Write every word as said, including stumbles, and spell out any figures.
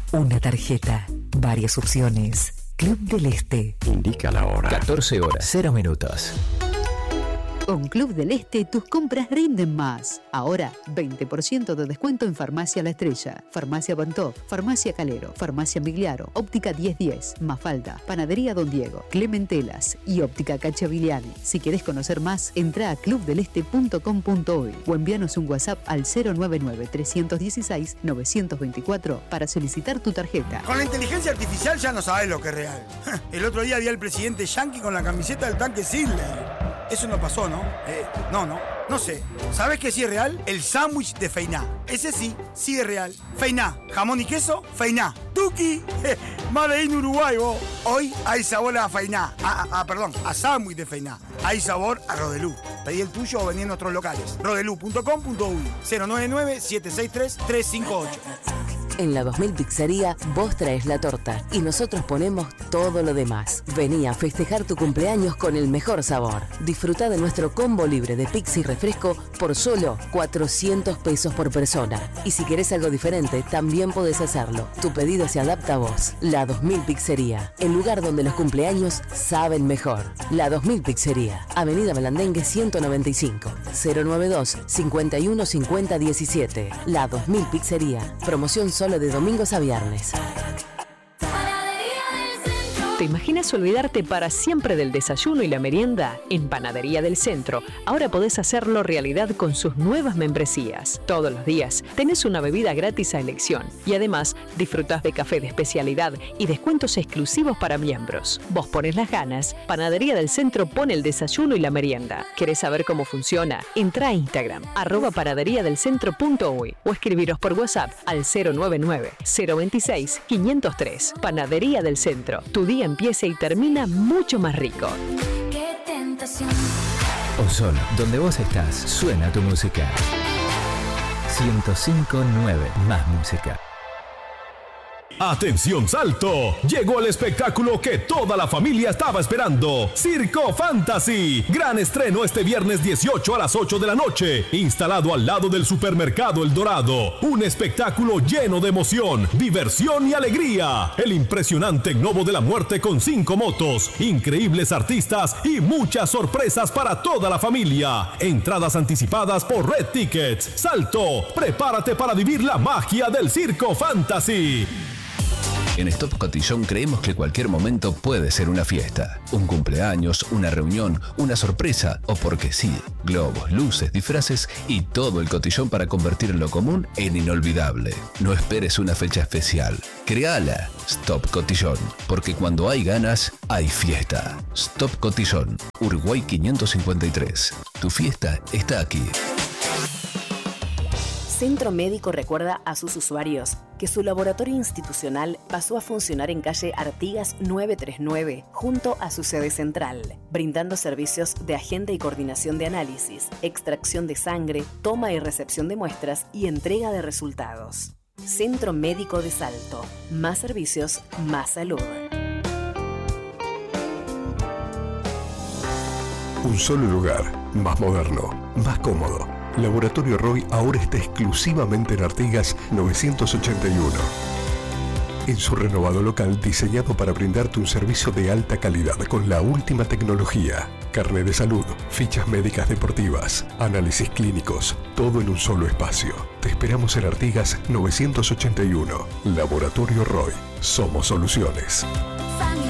Una tarjeta, varias opciones. Club del Este. Indica la hora. catorce horas, cero minutos. Con Club del Este tus compras rinden más. Ahora, veinte por ciento de descuento en Farmacia La Estrella, Farmacia Bantov, Farmacia Calero, Farmacia Migliaro, Óptica diez diez, Mafalda, Panadería Don Diego, Clementelas y Óptica Cacciavilliani. Si querés conocer más, entra a club del este punto com punto uy o envíanos un WhatsApp al cero nueve nueve, tres uno seis, nueve dos cuatro para solicitar tu tarjeta. Con la inteligencia artificial ya no sabes lo que es real. El otro día vi al presidente Yankee con la camiseta del tanque Sidler. Eso no pasó, ¿no? Eh, no, no, no sé. ¿Sabes qué sí es real? El sándwich de Feiná. Ese sí, sí es real. Feiná, jamón y queso, Feiná. Tuki, made in Uruguay, vos. Hoy hay sabor a Feiná. Ah, ah, perdón, a sándwich de Feiná. Hay sabor a Rodelú. Pedí el tuyo o vení en nuestros locales. rodelú punto com punto uy, cero nueve nueve, siete seis tres, tres cinco ocho. En la dos mil Pizzería vos traes la torta y nosotros ponemos todo lo demás. Vení a festejar tu cumpleaños con el mejor sabor. Disfruta de nuestro combo libre de pizza y refresco por solo cuatrocientos pesos por persona. Y si querés algo diferente, también podés hacerlo. Tu pedido se adapta a vos. La dos mil Pizzería, el lugar donde los cumpleaños saben mejor. La dos mil Pizzería, Avenida Melandengue ciento noventa y cinco, cero noventa y dos, cincuenta y uno cincuenta diecisiete. La dos mil Pizzería, promoción solo de domingos a viernes. ¿Te imaginas olvidarte para siempre del desayuno y la merienda? En Panadería del Centro, ahora podés hacerlo realidad con sus nuevas membresías. Todos los días tenés una bebida gratis a elección y además disfrutás de café de especialidad y descuentos exclusivos para miembros. Vos pones las ganas, Panadería del Centro pone el desayuno y la merienda. ¿Querés saber cómo funciona? Entrá a Instagram, arroba panadería del centro punto uy o escribiros por WhatsApp al cero nueve nueve, cero veintiséis, quinientos tres. Panadería del Centro, tu día empieza y termina mucho más rico. Qué tentación. Ozol, donde vos estás, suena tu música. ciento cinco punto nueve, más música. ¡Atención Salto! Llegó el espectáculo que toda la familia estaba esperando. Circo Fantasy. Gran estreno este viernes dieciocho a las ocho de la noche. Instalado al lado del supermercado El Dorado. Un espectáculo lleno de emoción, diversión y alegría. El impresionante Gnomo de la Muerte con cinco motos, increíbles artistas y muchas sorpresas para toda la familia. Entradas anticipadas por Red Tickets. Salto, prepárate para vivir la magia del Circo Fantasy. En Stop Cotillón creemos que cualquier momento puede ser una fiesta. Un cumpleaños, una reunión, una sorpresa o, porque sí, globos, luces, disfraces y todo el cotillón para convertir lo común en inolvidable. No esperes una fecha especial. Creala. Stop Cotillón. Porque cuando hay ganas, hay fiesta. Stop Cotillón. Uruguay quinientos cincuenta y tres. Tu fiesta está aquí. Centro Médico recuerda a sus usuarios que su laboratorio institucional pasó a funcionar en calle Artigas novecientos treinta y nueve, junto a su sede central, brindando servicios de agenda y coordinación de análisis, extracción de sangre, toma y recepción de muestras y entrega de resultados. Centro Médico de Salto. Más servicios, más salud. Un solo lugar, más moderno, más cómodo. Laboratorio Roy ahora está exclusivamente en Artigas novecientos ochenta y uno. En su renovado local diseñado para brindarte un servicio de alta calidad con la última tecnología. Carnet de salud, fichas médicas deportivas, análisis clínicos, todo en un solo espacio. Te esperamos en Artigas novecientos ochenta y uno. Laboratorio Roy. Somos soluciones.